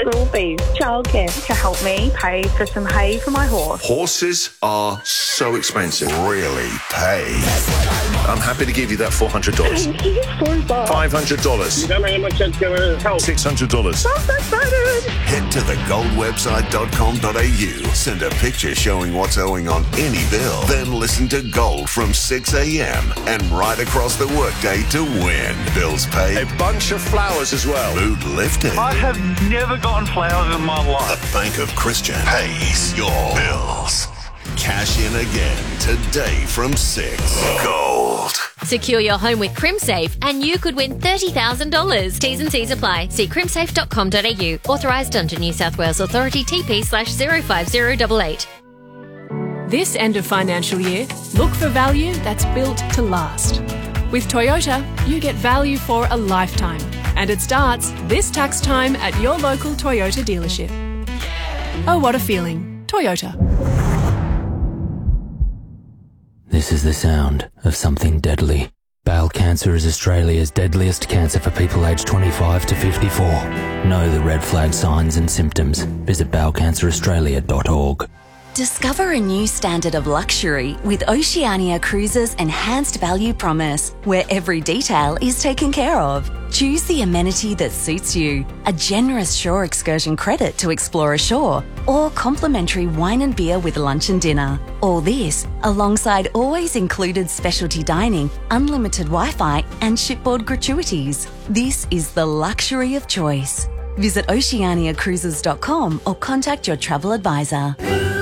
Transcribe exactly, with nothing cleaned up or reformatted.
school fees, childcare, to help me pay for some hay for my horse. Horses are so expensive. Really pay. I'm happy to give you that four hundred dollars. Thank you so much. five hundred dollars. You don't know how much that's going to help. six hundred dollars. I'm so excited. Head to the gold website dot com dot a u. Send a picture showing what's owing on any bill. Then listen to Gold from six a.m. and right across the workday to win. Bills paid. A bunch of flowers as well. Mood lifted. I have never gotten flowers in my life. The Bank of Christian pays your bills. Cash in again today from six. Gold. Secure your home with CrimSafe and you could win thirty thousand dollars. T's and C's apply. See crimsafe dot com dot a u. Authorised under New South Wales Authority T P slash zero five zero eight eight. This end of financial year, look for value that's built to last. With Toyota, you get value for a lifetime. And it starts this tax time at your local Toyota dealership. Oh, what a feeling. Toyota. This is the sound of something deadly. Bowel cancer is Australia's deadliest cancer for people aged twenty-five to fifty-four. Know the red flag signs and symptoms. Visit bowel cancer australia dot org. Discover a new standard of luxury with Oceania Cruises' enhanced value promise, where every detail is taken care of. Choose the amenity that suits you, a generous shore excursion credit to explore ashore, or complimentary wine and beer with lunch and dinner. All this alongside always included specialty dining, unlimited Wi-Fi and shipboard gratuities. This is the luxury of choice. Visit oceania cruises dot com or contact your travel advisor.